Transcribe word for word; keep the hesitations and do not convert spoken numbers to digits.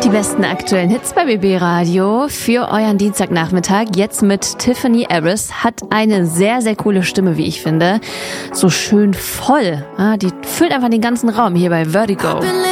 Die besten aktuellen Hits bei B B Radio für euren Dienstagnachmittag. Jetzt mit Tiffany Harris. Hat eine sehr, sehr coole Stimme, wie ich finde. So schön voll. Die füllt einfach den ganzen Raum hier bei Vertigo.